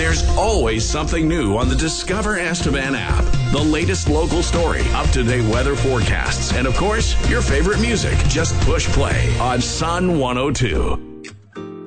There's always something new on the Discover Estevan app. The latest local story, up-to-date weather forecasts, and of course, your favorite music. Just push play on Sun 102.